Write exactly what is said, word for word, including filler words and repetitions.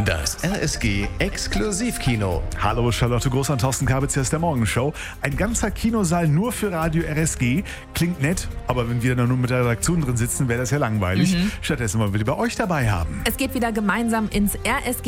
Das R S G Exklusivkino. Hallo Charlotte Groß und Thorsten Kabitz, hier ist der Morgenshow. Ein ganzer Kinosaal nur für Radio R S G. Klingt nett, aber wenn wir da nur mit der Redaktion drin sitzen, wäre das ja langweilig. Mhm. Stattdessen wollen wir die bei euch dabei haben. Es geht wieder gemeinsam ins R S G